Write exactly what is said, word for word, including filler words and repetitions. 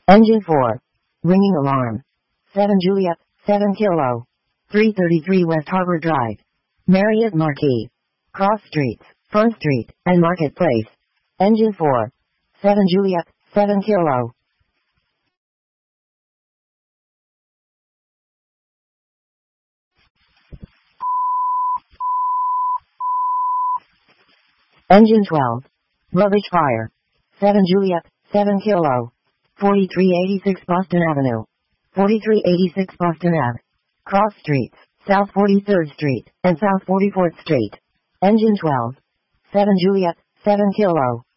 Engine four. Ringing alarm. seven Juliet, seven Kilo. three thirty-three West Harbor Drive. Marriott Marquis. Cross Streets, Front Street, and Marketplace. Engine four. seven Juliet, seven Kilo. Engine twelve. Rubbish fire. seven Juliet, seven Kilo. forty-three eighty-six Boston Avenue. forty-three eighty-six Boston Ave. Cross Streets, South forty-third Street, and South forty-fourth Street. Engine twelve. seven Juliet, seven Kilo.